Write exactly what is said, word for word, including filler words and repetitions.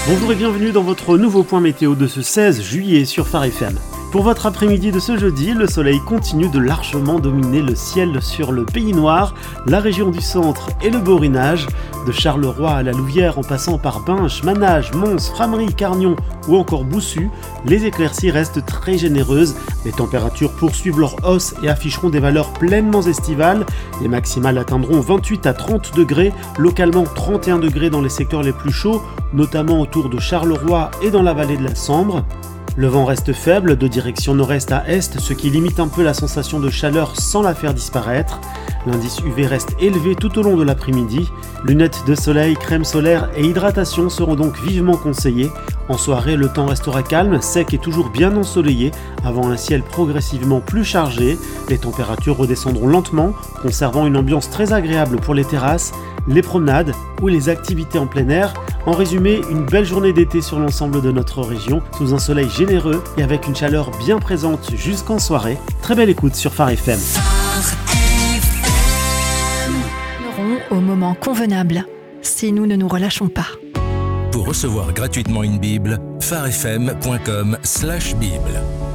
Bonjour et bienvenue dans votre nouveau point météo de ce seize juillet sur Phare F M. Pour votre après-midi de ce jeudi, le soleil continue de largement dominer le ciel sur le Pays Noir, la région du centre et le Borinage. De Charleroi à la Louvière en passant par Binche, Manage, Mons, Frameries, Carnion ou encore Boussu, les éclaircies restent très généreuses. Les températures poursuivent leur hausse et afficheront des valeurs pleinement estivales. Les maximales atteindront vingt-huit à trente degrés, localement trente et un degrés dans les secteurs les plus chauds, notamment autour de Charleroi et dans la vallée de la Sambre. Le vent reste faible, de direction nord-est à est, ce qui limite un peu la sensation de chaleur sans la faire disparaître. L'indice U V reste élevé tout au long de l'après-midi. Lunettes de soleil, crème solaire et hydratation seront donc vivement conseillées. En soirée, le temps restera calme, sec et toujours bien ensoleillé, avant un ciel progressivement plus chargé. Les températures redescendront lentement, conservant une ambiance très agréable pour les terrasses, les promenades ou les activités en plein air. En résumé, une belle journée d'été sur l'ensemble de notre région, sous un soleil généreux et avec une chaleur bien présente jusqu'en soirée. Très belle écoute sur Phare F M. Au moment convenable, si nous ne nous relâchons pas. Pour recevoir gratuitement une Bible, pharefm point com slash Bible.